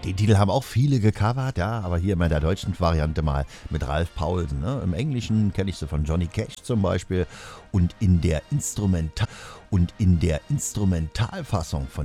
Den Titel haben auch viele gecovert, ja, aber hier in der deutschen Variante mal mit Ralf Paulsen. Ne? Im Englischen kenne ich sie von Johnny Cash zum Beispiel und in der Instrumentalfassung von